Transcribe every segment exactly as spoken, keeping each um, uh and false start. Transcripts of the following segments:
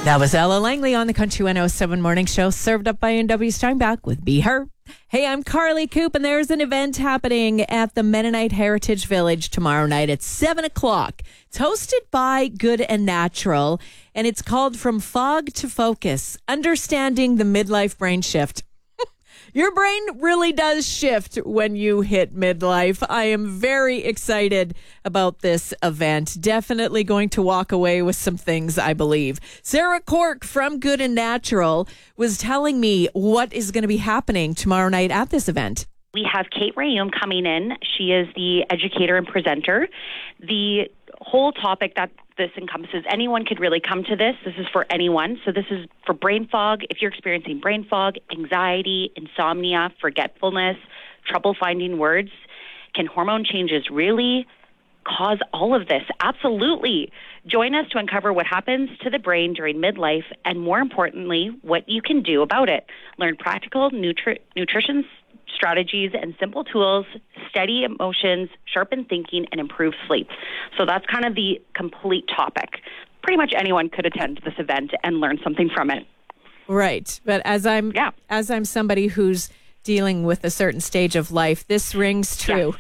That was Ella Langley on the Country one oh seven Morning Show, served up by N W Steinbach with Be Her. Hey, I'm Carly Coop, and there's an event happening at the Mennonite Heritage Village tomorrow night at seven o'clock. It's hosted by Good and Natural, and it's called From Fog to Focus, Understanding the Midlife Brain Shift. Your brain really does shift when you hit midlife. I am very excited about this event. Definitely going to walk away with some things, I believe. Sarah Cork from Good and Natural was telling me what is going to be happening tomorrow night at this event. We have Kate Rayum coming in. She is the educator and presenter. The whole topic that this encompasses, anyone could really come to this. This is for anyone. So this is for brain fog. If you're experiencing brain fog, anxiety, insomnia, forgetfulness, trouble finding words, can hormone changes really cause all of this? Absolutely. Join us to uncover what happens to the brain during midlife and, more importantly, what you can do about it. Learn practical nutri- nutrition strategies and simple tools, steady emotions, sharpen thinking, and improve sleep. So that's kind of the complete topic. Pretty much anyone could attend this event and learn something from it. Right. But as I'm yeah. as I'm somebody who's dealing with a certain stage of life, this rings true.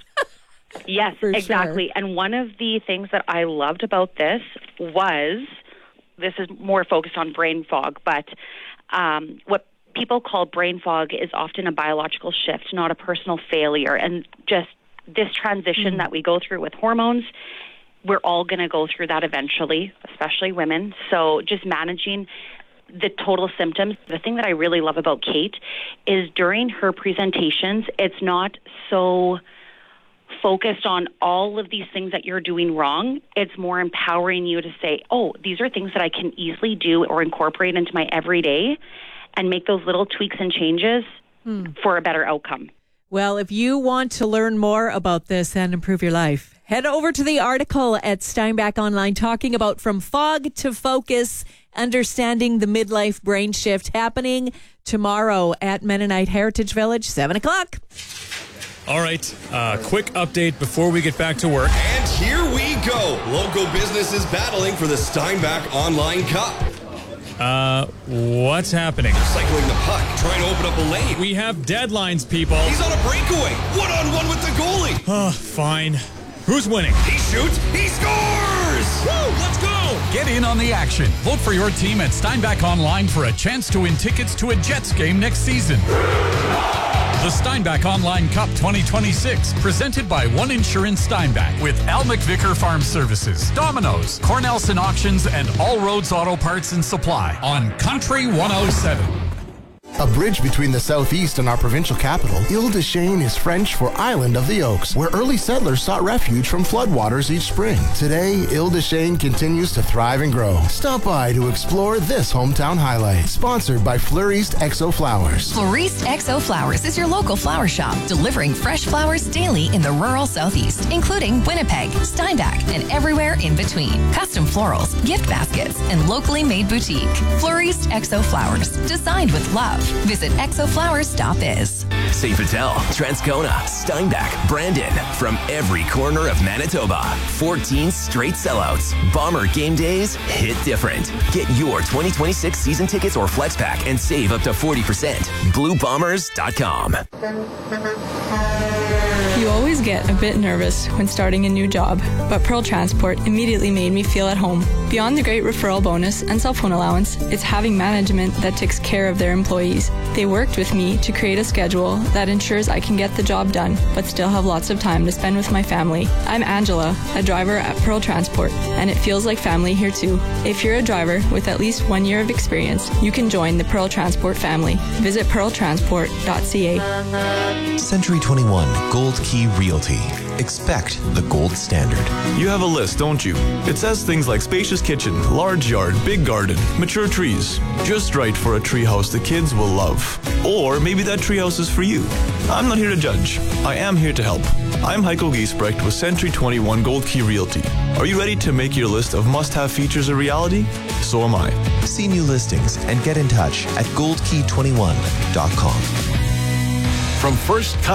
Yes, yes exactly. Sure. And one of the things that I loved about this was, this is more focused on brain fog, but um, what people call brain fog is often a biological shift, not a personal failure. And just this transition mm. that we go through with hormones, we're all going to go through that eventually, especially women. So just managing the total symptoms. The thing that I really love about Kate is during her presentations, it's not so focused on all of these things that you're doing wrong. It's more empowering you to say, oh, these are things that I can easily do or incorporate into my everyday, and make those little tweaks and changes hmm. for a better outcome. Well, if you want to learn more about this and improve your life, head over to the article at Steinbach Online talking about From Fog to Focus, Understanding the Midlife Brain Shift, happening tomorrow at Mennonite Heritage Village, seven o'clock. All right, uh, quick update before we get back to work. And here we go. Local businesses battling for the Steinbach Online Cup. Uh, what's happening? They're cycling the puck, trying to open up a lane. We have deadlines, people. He's on a breakaway. One-on-one with the goalie. Oh, fine. Who's winning? He shoots. He scores! Woo, let's go! Get in on the action. Vote for your team at Steinbach Online for a chance to win tickets to a Jets game next season. The Steinbach Online Cup twenty twenty-six, presented by One Insurance Steinbach with Al McVicker Farm Services, Domino's, Cornelson Auctions, and All Roads Auto Parts and Supply on Country one oh seven. A bridge between the southeast and our provincial capital, Ile-des-Chênes is French for Island of the Oaks, where early settlers sought refuge from floodwaters each spring. Today, Ile-des-Chênes continues to thrive and grow. Stop by to explore this hometown highlight. Sponsored by Fleuriste Exo Flowers. Fleuriste Exo Flowers is your local flower shop, delivering fresh flowers daily in the rural southeast, including Winnipeg, Steinbach, and everywhere in between. Custom florals, gift baskets, and locally made boutique. Fleuriste Exo Flowers, designed with love. Visit exo flowers dot biz. Safe Patel, Transcona, Steinbach, Brandon. From every corner of Manitoba. fourteen straight sellouts. Bomber game days hit different. Get your twenty twenty-six season tickets or flex pack and save up to forty percent. blue bombers dot com. You always get a bit nervous when starting a new job, but Pearl Transport immediately made me feel at home. Beyond the great referral bonus and cell phone allowance, it's having management that takes care of their employees. They worked with me to create a schedule that ensures I can get the job done, but still have lots of time to spend with my family. I'm Angela, a driver at Pearl Transport, and it feels like family here too. If you're a driver with at least one year of experience, you can join the Pearl Transport family. Visit pearl transport dot c a. Century twenty-one Gold Key Realty. Expect the gold standard. You have a list, don't you? It says things like spacious kitchen, large yard, big garden, mature trees. Just right for a treehouse the kids will love. Or maybe that treehouse is for you. I'm not here to judge. I am here to help. I'm Heiko Giesbrecht with Century twenty-one Gold Key Realty. Are you ready to make your list of must-have features a reality? So am I. See new listings and get in touch at gold key twenty-one dot com. From First